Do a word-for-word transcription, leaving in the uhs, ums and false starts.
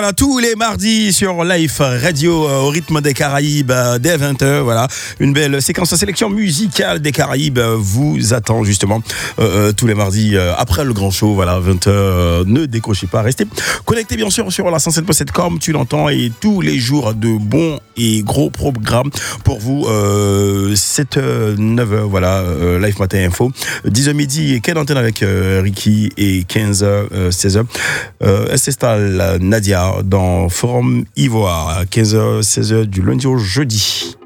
Voilà, tous les mardis sur Life Radio euh, au rythme des Caraïbes euh, dès vingt heures. Voilà, une belle séquence de sélection musicale des Caraïbes euh, vous attend justement euh, euh, tous les mardis euh, après le grand show. Voilà, vingt heures. Euh, ne décrochez pas, restez connectés bien sûr sur la cent sept point sept comme tu l'entends et tous les jours de bons et gros programmes pour vous. Euh, sept heures, neuf heures, voilà, euh, Life Matin Info. dix heures midi, quelle antenne avec euh, Ricky et quinze heures, euh, seize heures. Euh, elle s'installe Nadia dans Forum Ivoire à quinze heures, seize heures du lundi au jeudi.